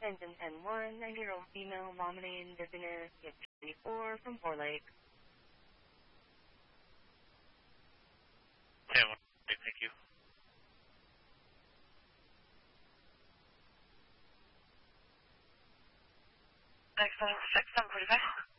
engine N1, 90-year-old female, vomiting, dizziness, get 24 from 4 Lake. Yeah, thank you. Next one, 6745.